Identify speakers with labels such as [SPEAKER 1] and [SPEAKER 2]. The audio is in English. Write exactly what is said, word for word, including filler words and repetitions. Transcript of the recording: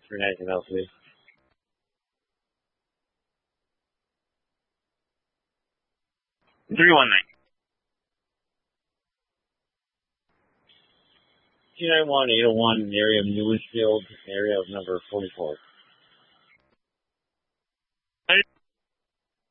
[SPEAKER 1] three ninety L C.
[SPEAKER 2] three one nine.
[SPEAKER 1] two nine one, eight oh one, area of Newsfield, area of number forty-four.